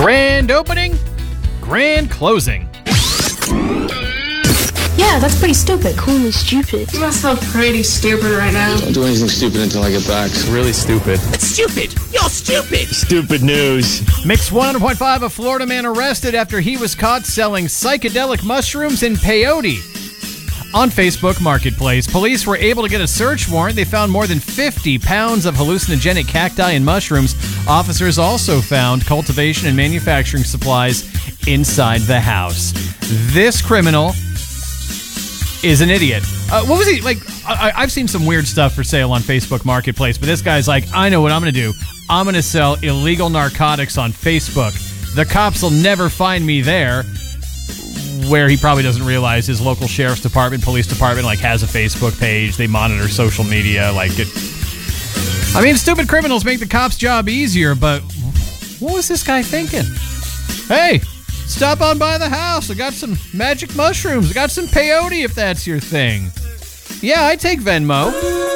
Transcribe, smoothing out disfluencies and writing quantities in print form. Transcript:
Grand opening, grand closing. Yeah, that's pretty stupid. Call me stupid. You must feel pretty stupid right now. Don't do anything stupid until I get back. It's really stupid. It's stupid. You're stupid. Stupid news. Mix 100.5, a Florida man arrested after he was caught selling psychedelic mushrooms in peyote. On Facebook Marketplace, police were able to get a search warrant. They found more than 50 pounds of hallucinogenic cacti and mushrooms. Officers also found cultivation and manufacturing supplies inside the house. This criminal is an idiot. What was he like? I've seen some weird stuff for sale on Facebook Marketplace, but this guy's like, I know what I'm going to do. I'm going to sell illegal narcotics on Facebook. The cops will never find me there. Where he probably doesn't realize his local sheriff's department, police department, like, has a Facebook page. They monitor social media. I mean, stupid criminals make the cops' job easier, but what was this guy thinking? Hey, stop on by the house. I got some magic mushrooms. I got some peyote if that's your thing. Yeah, I take Venmo.